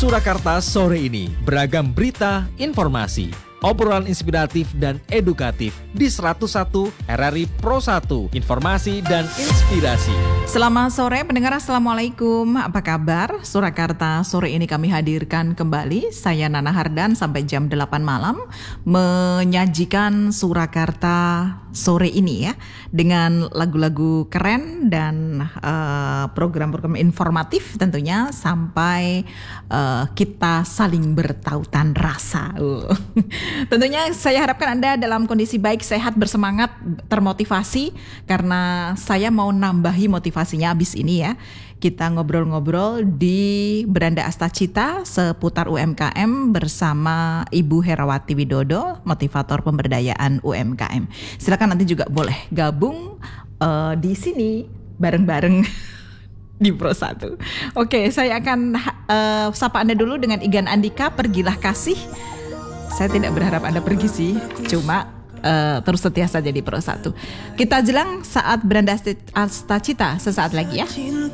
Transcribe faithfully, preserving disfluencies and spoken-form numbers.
Surakarta sore ini beragam berita, informasi, obrolan inspiratif dan edukatif di seratus satu R R I Pro satu, informasi dan inspirasi. Selamat sore pendengar, Assalamualaikum. Apa kabar? Surakarta sore ini kami hadirkan kembali. Saya Nana Hardan sampai jam delapan malam menyajikan Surakarta sore ini ya, dengan lagu-lagu keren dan uh, program-program informatif tentunya sampai uh, kita saling bertautan rasa. Uh. Tentunya saya harapkan Anda dalam kondisi baik, sehat, bersemangat, termotivasi, karena saya mau nambahi motivasinya abis ini ya. Kita ngobrol-ngobrol di Beranda Astacita seputar U M K M bersama Ibu Herawati Widodo, motivator pemberdayaan U M K M. Silakan nanti juga boleh gabung uh, di sini bareng-bareng di Pro satu. Oke, saya akan uh, sapa Anda dulu dengan Igan Andika, Pergilah Kasih. Saya tidak berharap Anda pergi sih, cuma uh, terus setia saja di Pro satu. Kita jelang saat Beranda Astacita sesaat lagi ya.